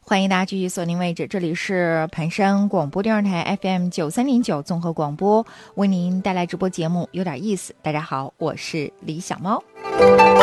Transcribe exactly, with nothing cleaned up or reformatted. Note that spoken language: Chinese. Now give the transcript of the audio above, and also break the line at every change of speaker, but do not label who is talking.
欢迎大家继续锁定位置，这里是盘山广播电视台 F M 九三零九综合广播，为您带来直播节目有点意思。大家好，我是李小猫。